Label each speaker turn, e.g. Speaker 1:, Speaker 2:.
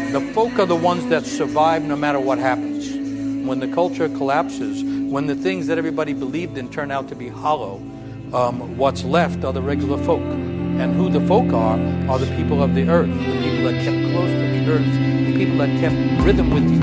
Speaker 1: The folk are the ones that survive no matter what happens. When the culture collapses, when the things that everybody believed in turn out to be hollow, what's left are the regular folk. And who the folk are the people of the earth, the people that kept close to the earth, the people that kept rhythm with the